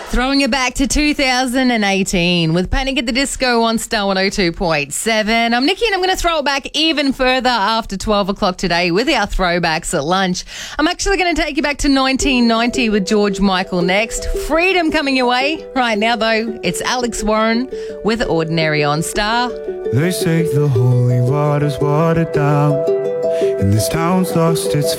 Throwing it back to 2018 with Panic at the Disco on Star 102.7. I'm Nikki and I'm going to throw it back even further after 12 o'clock today with our throwbacks at lunch. I'm actually going to take you back to 1990 with George Michael next. Freedom coming your way. Right now, though, it's Alex Warren with Ordinary on Star. They say the holy water's watered down, and this town's lost its